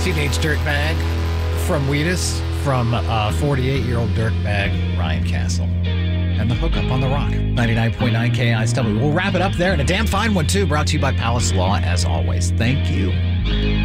Teenage Dirtbag from Wheatus, from 48-year-old dirtbag Ryan Castle. And the hookup on the rock. 99.9 KISW. We'll wrap it up there, and a damn fine one, too, brought to you by Palace Law, as always. Thank you.